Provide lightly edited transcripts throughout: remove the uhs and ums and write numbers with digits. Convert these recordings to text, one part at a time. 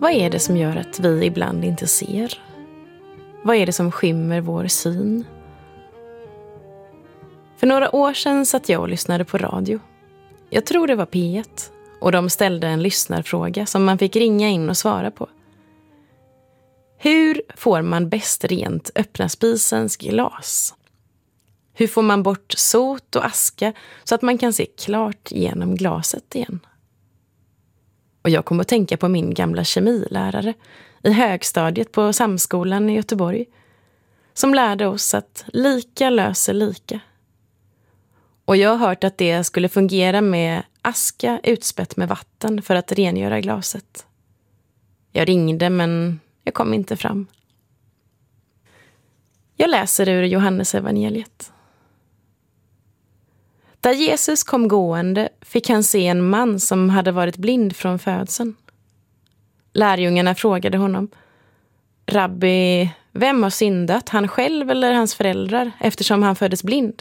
Vad är det som gör att vi ibland inte ser? Vad är det som skymmer vår syn? För några år sedan satt jag och lyssnade på radio. Jag tror det var P1 och de ställde en lyssnarfråga som man fick ringa in och svara på. Hur får man bäst rent öppna spisens glas? Hur får man bort sot och aska så att man kan se klart genom glaset igen? Och jag kom att tänka på min gamla kemilärare i högstadiet på Samskolan i Göteborg, som lärde oss att lika löser lika. Och jag har hört att det skulle fungera med aska utspätt med vatten för att rengöra glaset. Jag ringde men jag kom inte fram. Jag läser ur Johannesevangeliet. Där Jesus kom gående fick han se en man som hade varit blind från födseln. Lärjungarna frågade honom: Rabbi, vem har syndat, han själv eller hans föräldrar, eftersom han föddes blind?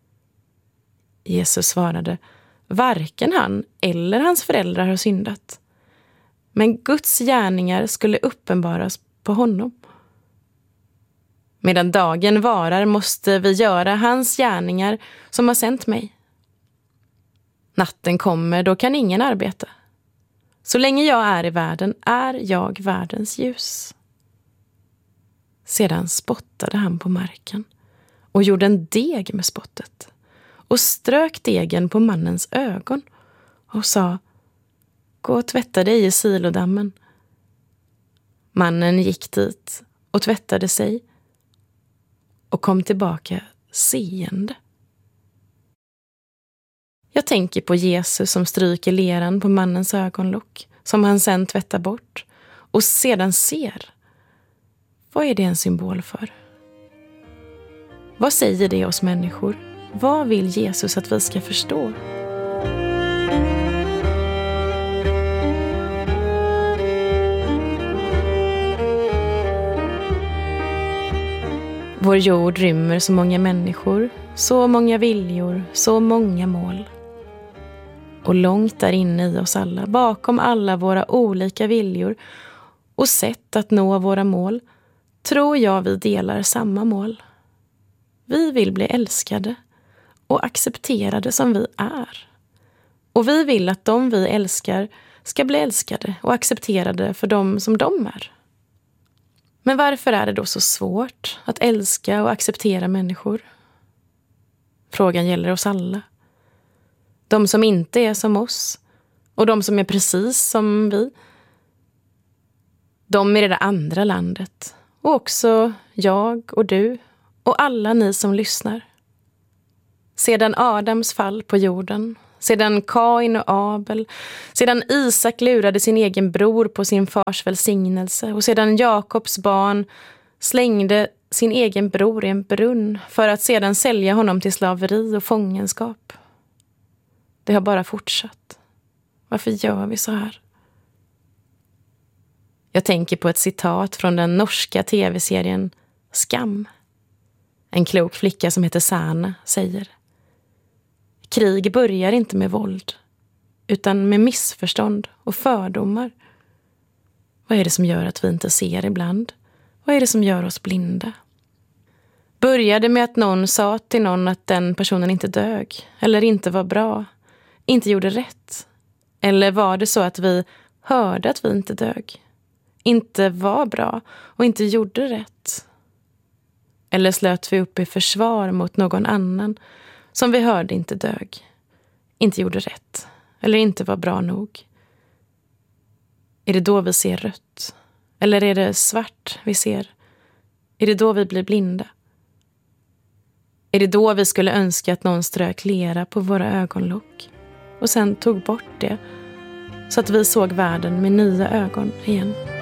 Jesus svarade: varken han eller hans föräldrar har syndat. Men Guds gärningar skulle uppenbaras på honom. Medan dagen varar måste vi göra hans gärningar som har sänt mig. Natten kommer, då kan ingen arbeta. Så länge jag är i världen är jag världens ljus. Sedan spottade han på marken och gjorde en deg med spottet och strök degen på mannens ögon och sa: gå och tvätta dig i Silodammen. Mannen gick dit och tvättade sig och kom tillbaka seende. Jag tänker på Jesus som stryker leran på mannens ögonlock, som han sen tvättar bort och sedan ser. Vad är det en symbol för? Vad säger det oss människor? Vad vill Jesus att vi ska förstå? Vår jord rymmer så många människor, så många viljor, så många mål. Och långt där inne i oss alla, bakom alla våra olika viljor och sätt att nå våra mål, tror jag vi delar samma mål. Vi vill bli älskade och accepterade som vi är. Och vi vill att de vi älskar ska bli älskade och accepterade för dem som de är. Men varför är det då så svårt att älska och acceptera människor? Frågan gäller oss alla. De som inte är som oss och de som är precis som vi. De i det där andra landet och också jag och du och alla ni som lyssnar. Sedan Adams fall på jorden, sedan Kain och Abel, sedan Isak lurade sin egen bror på sin fars välsignelse och sedan Jakobs barn slängde sin egen bror i en brunn för att sedan sälja honom till slaveri och fångenskap. Det har bara fortsatt. Varför gör vi så här? Jag tänker på ett citat från den norska tv-serien Skam. En klok flicka som heter Sana säger: krig börjar inte med våld, utan med missförstånd och fördomar. Vad är det som gör att vi inte ser ibland? Vad är det som gör oss blinda? Börjar det med att någon sa till någon att den personen inte dög, eller inte var bra, inte gjorde rätt? Eller var det så att vi hörde att vi inte dög, inte var bra och inte gjorde rätt? Eller slöt vi upp i försvar mot någon annan som vi hörde inte dög, inte gjorde rätt eller inte var bra nog? Är det då vi ser rött? Eller är det svart vi ser? Är det då vi blir blinda? Är det då vi skulle önska att någon strök lera på våra ögonlock och sen tog bort det så att vi såg världen med nya ögon igen?